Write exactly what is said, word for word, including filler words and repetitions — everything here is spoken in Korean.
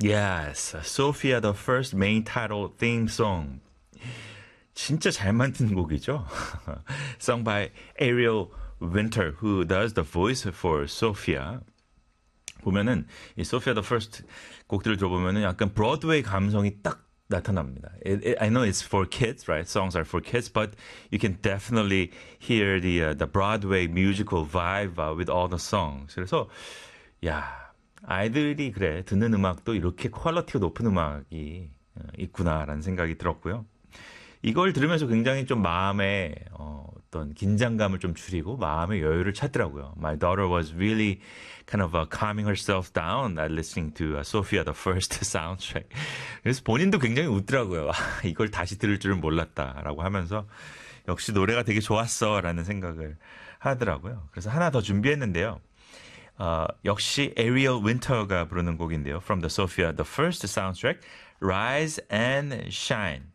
Yes, Sophia the First main title theme song. 진짜 잘 만든 곡이죠. Sung by Ariel Winter, who does the voice for Sophia. 보면은 이 Sophia the First 곡들을 들어보면은 약간 브로드웨이 감성이 딱 나타납니다. It, it, I know it's for kids, right? Songs are for kids, but you can definitely hear the uh, the Broadway musical vibe uh, with all the songs. 그래서 야. 아이들이 그래 듣는 음악도 이렇게 퀄리티가 높은 음악이 있구나라는 생각이 들었고요. 이걸 들으면서 굉장히 좀 마음에 어, 어떤 긴장감을 좀 줄이고 마음의 여유를 찾더라고요. My daughter was really kind of uh, calming herself down uh, listening to uh, Sophia the First soundtrack. 그래서 본인도 굉장히 웃더라고요. 이걸 다시 들을 줄은 몰랐다라고 하면서 역시 노래가 되게 좋았어라는 생각을 하더라고요. 그래서 하나 더 준비했는데요. 어, 역시 Ariel Winter가 부르는 곡인데요. From the Sophia, the first soundtrack, Rise and Shine.